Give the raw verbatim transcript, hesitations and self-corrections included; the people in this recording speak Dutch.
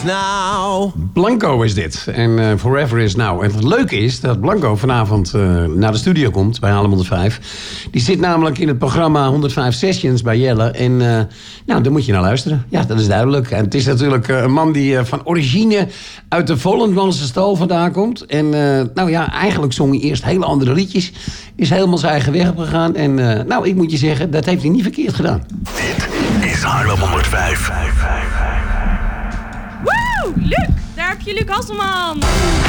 now. Blanco is dit. En uh, Forever is now. En het leuke is dat Blanco vanavond uh, naar de studio komt bij Haarlem honderdvijf. Die zit namelijk in het programma honderdvijf Sessions bij Jelle. En uh, nou, daar moet je naar luisteren. Ja, dat is duidelijk. En het is natuurlijk uh, een man die uh, van origine uit de Volendamse stal vandaan komt. En uh, nou ja, eigenlijk zong hij eerst hele andere liedjes. Is helemaal zijn eigen weg opgegaan. En uh, nou, ik moet je zeggen, dat heeft hij niet verkeerd gedaan. Dit is Haarlem honderdvijf. Woe! Luc! Daar heb je Luc Hasselman!